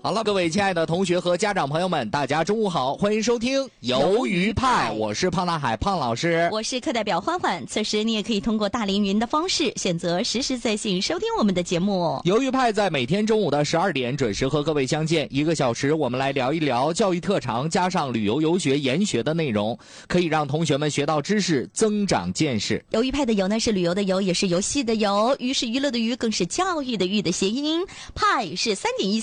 好了，各位亲爱的同学和家长朋友们，大家中午好，欢迎收听鱿鱼派，我是胖大海胖老师， 我是课代表欢欢。此时你也可以通过大凌云的方式选择实时在线收听我们的节目。 鱿鱼派在每天中午的12点准时和各位相见，1个小时，我们来聊一聊教育特长加上旅游游学研学的内容，可以让同学们学到知识，增长见识。 鱿鱼派的鱿呢是旅游的游，也是游戏的游，鱼是娱乐的娱，更是教育的育的谐音。派是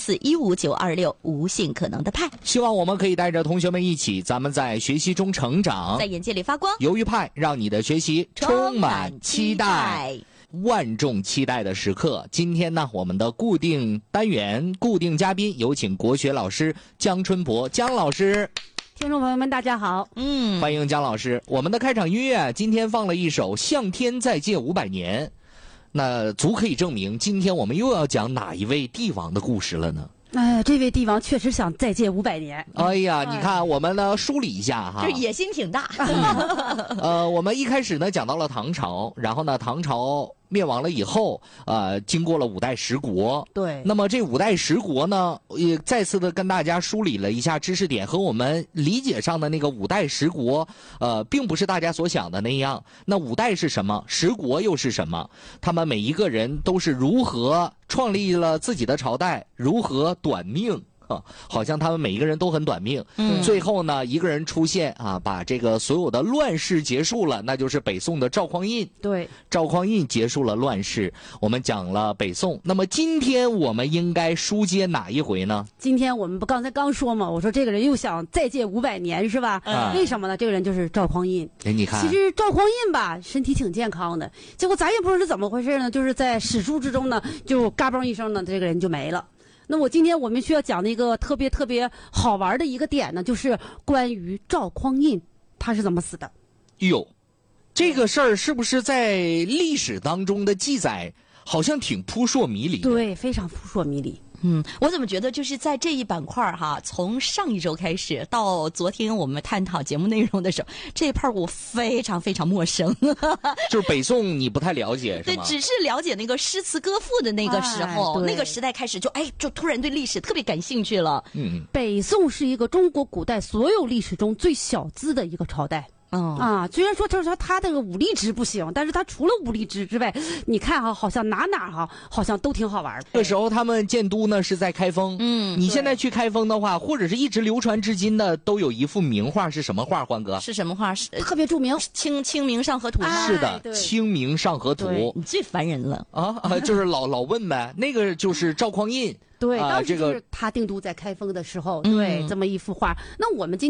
3.141596无限可能的派。 希望我们可以带着同学们一起，咱们在学习中成长， 在眼界里发光。 鱿鱼派让你的学习充满期待。万众期待的时刻，今天呢，我们的固定单元、固定嘉宾有请国学老师姜春博姜老师。 听众朋友们，大家好， 欢迎姜老师。我们的开场音乐今天放了一首《向天再借500年》，那足可以证明，今天我们又要讲哪一位帝王的故事了呢？ 这位帝王确实想再借500年。 哎呀，你看，我们呢梳理一下哈， 这野心挺大。 我们一开始呢讲到了唐朝，然后呢唐朝灭亡了以后，经过了5代十国。 对。 那么这5代十国呢，也再次的跟大家梳理了一下知识点，和我们理解上的那个5代十国，并不是大家所想的那样。那5代是什么？十国又是什么？他们每一个人都是如何创立了自己的朝代，如何短命？好像他们每一个人都很短命。最后呢，一个人出现啊，把这个所有的乱世结束了，那就是北宋的赵匡胤。 对， 赵匡胤结束了乱世。我们讲了北宋，那么今天我们应该书接哪一回呢？ 今天我们不刚才刚说嘛，我说这个人又想再借500年，是吧？为什么呢？这个人就是赵匡胤。 你看， 其实赵匡胤吧，身体挺健康的，结果咱也不知道是怎么回事呢，就是在史书之中呢，就嘎嘣一声呢，这个人就没了。那我们需要讲的一个特别好玩的一个点呢，就是关于赵匡胤他是怎么死的。 哟，这个事儿是不是在历史当中的记载好像挺扑朔迷离的？ 对，非常扑朔迷离。 我怎么觉得就是在这一板块哈，从上一周开始到昨天我们探讨节目内容的时候，这一 part 我非常陌生。 就是北宋你不太了解是吗？ 对，只是了解那个诗词歌赋的那个时候，那个时代开始就突然对历史特别感兴趣了。 北宋是一个中国古代所有历史中最小资的一个朝代。虽然说就是说他这个武力值不行，但是他除了武力值之外，你看哈，好像哪哈，好像都挺好玩的。 那时候他们建都呢是在开封。你现在去开封的话，或者是一直流传至今的，都有一幅名画，是什么画？欢哥， 是什么画？是特别著名， 清明上河图。 是的，清明上河图。 你最烦人了就是老问呗，那个就是赵匡胤。 对，当时就是他定都在开封的时候，对，这么一幅画。那我们今